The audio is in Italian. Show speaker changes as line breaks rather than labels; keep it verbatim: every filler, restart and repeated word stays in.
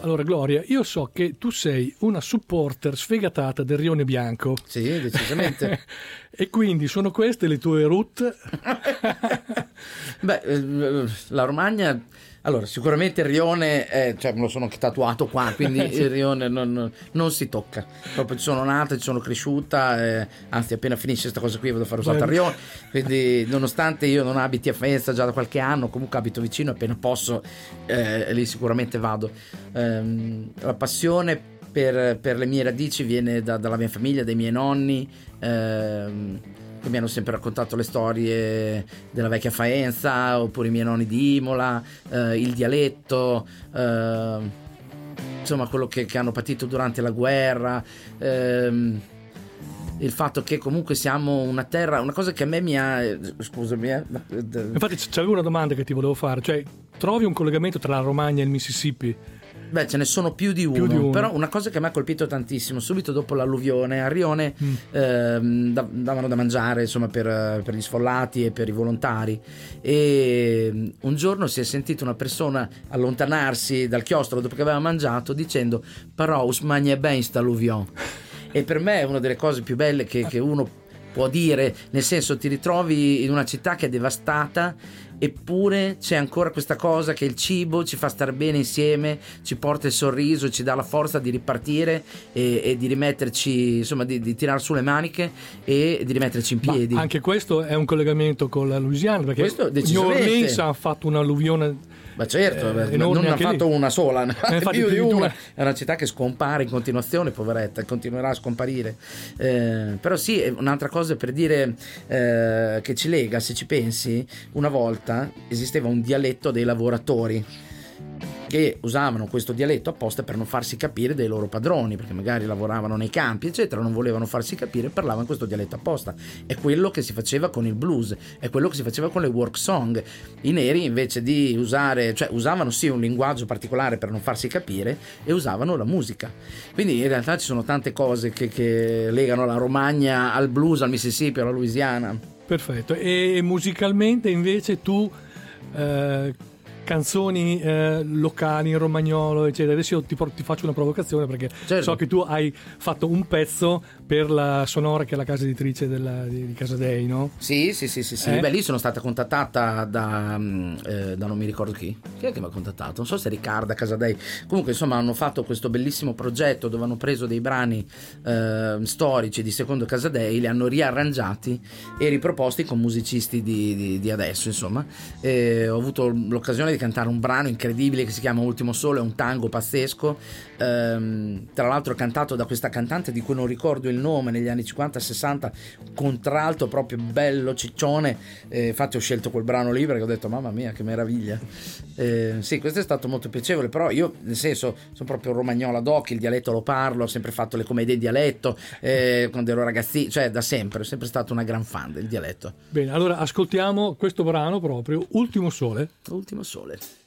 Allora Gloria, io so che tu sei una supporter sfegatata del Rione Bianco.
Sì, decisamente.
E quindi sono queste le tue route?
Beh, la Romagna, allora sicuramente il Rione, è, cioè me lo sono tatuato qua, quindi il Rione non, non si tocca. Proprio ci sono nata, ci sono cresciuta, eh, anzi appena finisce questa cosa qui vado a fare un salto al Rione, quindi nonostante io non abiti a Faenza già da qualche anno, comunque abito vicino, appena posso eh, lì sicuramente vado. Ehm, la passione per, per le mie radici viene da, dalla mia famiglia, dai miei nonni, ehm, che mi hanno sempre raccontato le storie della vecchia Faenza, oppure i miei nonni di Imola, eh, il dialetto, eh, insomma quello che, che hanno patito durante la guerra, ehm, il fatto che comunque siamo una terra, una cosa che a me mi ha, scusami, eh,
infatti c'avevo una domanda che ti volevo fare, cioè trovi un collegamento tra la Romagna e il Mississippi?
Beh, ce ne sono più di,
più di uno,
però una cosa che mi ha colpito tantissimo, subito dopo l'alluvione a Rione mm. ehm, davano da mangiare, insomma, per, per gli sfollati e per i volontari, e un giorno si è sentito una persona allontanarsi dal chiostro dopo che aveva mangiato dicendo però us magna ben sta alluvione, e per me è una delle cose più belle che, che uno può dire, nel senso ti ritrovi in una città che è devastata, eppure c'è ancora questa cosa che il cibo ci fa stare bene insieme, ci porta il sorriso, ci dà la forza di ripartire e, e di rimetterci, insomma di, di tirare su le maniche e di rimetterci in piedi.
Ma anche questo è un collegamento con la Louisiana, perché
questo
New Orleans ha fatto un'alluvione.
Ma certo,
eh,
non ha fatto
lì.
una sola, ne ha
più,
più di una.
una.
È una città che scompare in continuazione, poveretta, e continuerà a scomparire. Eh, però sì, è un'altra cosa per dire eh, che ci lega, se ci pensi, una volta esisteva un dialetto dei lavoratori che usavano questo dialetto apposta per non farsi capire dai loro padroni, perché magari lavoravano nei campi eccetera, non volevano farsi capire, parlavano questo dialetto apposta. È quello che si faceva con il blues, è quello che si faceva con le work song. I neri invece di usare, cioè usavano sì un linguaggio particolare per non farsi capire, e usavano la musica. Quindi in realtà ci sono tante cose che, che legano la Romagna al blues, al Mississippi, alla Louisiana.
Perfetto. E musicalmente invece tu eh, canzoni eh, locali in romagnolo eccetera. Adesso io ti, ti faccio una provocazione, perché certo. so che tu hai fatto un pezzo per la Sonora, che è la casa editrice della, di, di Casadei, no?
Sì, sì, sì, sì, sì.
Eh?
Beh, lì sono stata contattata da, eh, da non mi ricordo chi. Chi è che mi ha contattato? Non so se Riccarda Casadei. Comunque, insomma, hanno fatto questo bellissimo progetto dove hanno preso dei brani eh, storici di secondo Casadei, li hanno riarrangiati e riproposti con musicisti di, di, di adesso, insomma. E ho avuto l'occasione di cantare un brano incredibile che si chiama Ultimo Sole, è un tango pazzesco, ehm, tra l'altro cantato da questa cantante di cui non ricordo il nome, negli anni cinquanta sessanta, contralto proprio bello ciccione, eh, infatti ho scelto quel brano lì perché ho detto mamma mia che meraviglia. Eh, sì, questo è stato molto piacevole, però io nel senso sono proprio romagnola doc, il dialetto lo parlo, ho sempre fatto le commedie in dialetto, eh, quando ero ragazzino, cioè da sempre, ho sempre stato una gran fan del dialetto.
Bene, allora ascoltiamo questo brano proprio, Ultimo Sole.
Ultimo Sole.